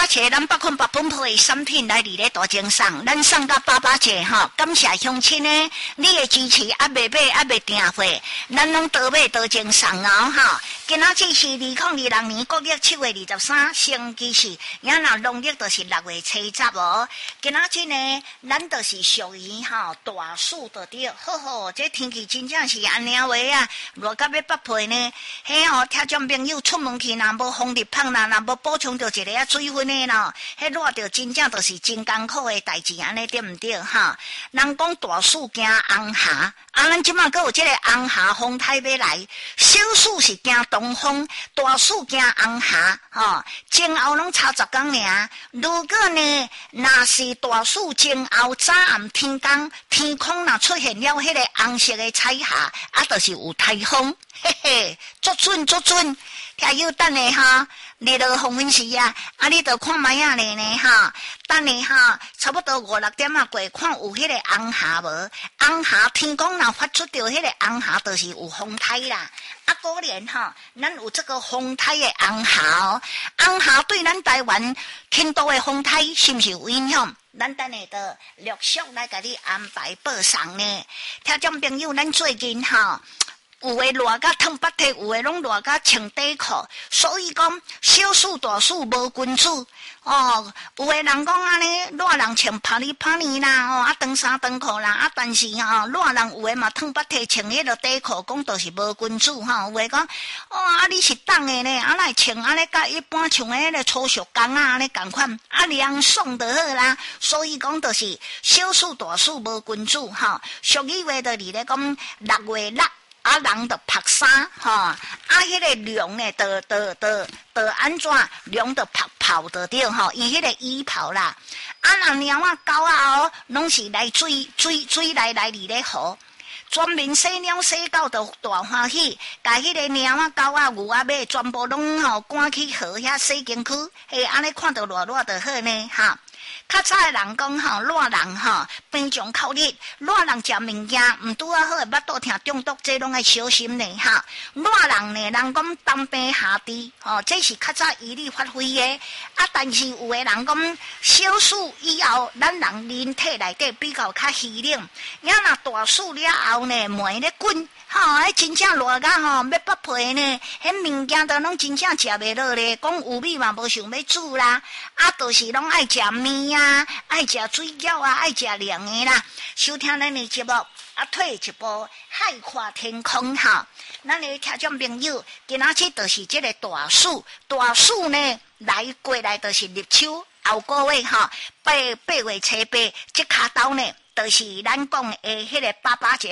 谢咱北昆北本铺的产品来伫咧大精送，咱送到800只吼，感谢乡亲呢，你的支持还未买还未订货，咱拢多买多精送哦哈。今仔日是2026年国历7月23，星期四，然后农历就是6月初10哦。今仔日呢，咱就是属于吼大暑的对，好好，这天气真正是安尼话啊，热到要爆皮呢。嘿吼，听众朋友出门去若无风力棒啦，若无补充着一个水分的咯，迄热着真正就是真艰苦的代志，安尼对毋对哈？人讲大暑惊红霞，咱即马阁有即个红霞风台要来，小暑是惊东风，大暑惊红霞，吼，前后拢差10天尔。如果呢，若是大暑前后早暗天光，天空若出现了迄个红色的彩霞，就是有台风，嘿嘿，足准足准。听友等下哈，日落黄昏时啊，你着看卖啊咧呢哈，等下哈，差不多5、6点过，看有迄个红霞无？红霞天空若发出着迄个红霞，就是有风台啦。果然哈，咱有这个风台的红霞哦，红霞对咱台湾轻度的风台是毋是有影响？咱等下着陆续来甲你安排报送呢。听众朋友，咱最近哈。有诶热甲烫腹体，有诶拢热甲穿短裤，所以讲小暑大暑无君子哦。有诶人讲安尼，热人穿帕里帕尼啦，长衫长裤啦，但是热人有诶嘛烫腹体穿迄个短裤，讲都是无君子有诶讲你是当诶呢，来穿安尼甲一般像迄个粗俗工安尼共款，凉爽就好啦。所以讲就是小暑大暑无君子俗语话就伫咧讲6月6。人着晒衫迄个凉呢，得安怎凉着泡着对因迄个衣袍啦，若猫狗拢是来水来伫咧河，专门洗猫洗狗着大欢喜，甲迄个猫狗牛马全部拢赶去河遐洗身躯，安尼看着热着好呢较早的人讲热人平常靠热，热人食物件毋拄好会腹肚疼中毒，这拢爱小心呢热人呢，人讲当病下地这是较早医理发挥的但是有的人讲小暑以后，咱人人体内底比较较虚冷，若大暑了后呢，霉咧滚真正热甲要爆皮呢，迄物件都拢真正食袂落咧，讲有米嘛无想要煮啦，就是拢爱食面爱食水饺爱食凉的啦。收听咱的节目退一步海阔天空咱的听众朋友，今仔日就是这个大暑呢来过来就是立秋，后个月8月初8，这卡刀呢。就是咱讲诶，迄个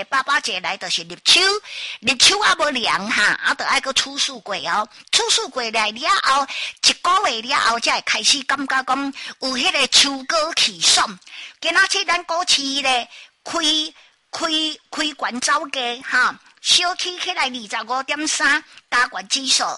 8节来就是立秋无凉就爱个处暑过处暑过来了后，1个月了后才会开始感觉讲有迄个秋高气爽。今仔日咱股市咧开关走价小起起来25.3，加权指数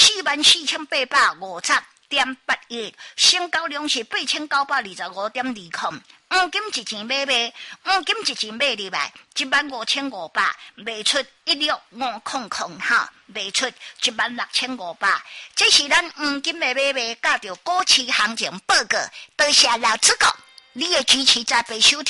44,850.81，成交量是8925.20。黄金一钱买，黄金一钱买入来15500，卖出16500卖出16500。这是咱黄金的买，甲着股市行情报告。多谢老子讲，你的支持在被收听。